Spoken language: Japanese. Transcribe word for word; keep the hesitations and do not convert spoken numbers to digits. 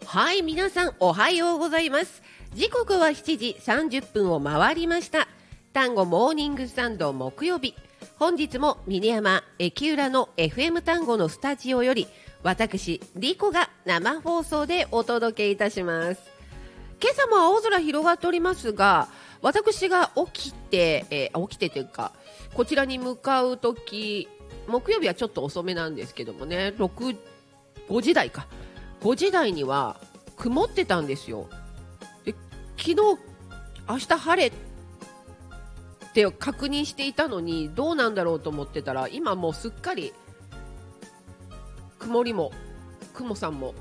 はい、皆さんおはようございます。時刻はしちじさんじゅっぷんを回りました。単語モーニングサンド木曜日、本日も峰山駅裏の エフエム 単語のスタジオより私リコが生放送でお届けいたします。今朝も青空広がっておりますが、私が起きて、えー、起きてというかこちらに向かうとき、木曜日はちょっと遅めなんですけどもね、ろく、ごじ台かごじ台には曇ってたんですよ。で、昨日明日晴れって確認していたのにどうなんだろうと思ってたら、今もうすっかり曇りも雲さんも